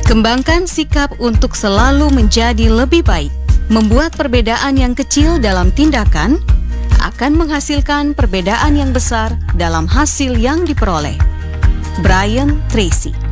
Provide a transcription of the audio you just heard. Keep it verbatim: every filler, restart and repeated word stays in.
Kembangkan sikap untuk selalu menjadi lebih baik. Membuat perbedaan yang kecil dalam tindakan akan menghasilkan perbedaan yang besar dalam hasil yang diperoleh. Brian Tracy.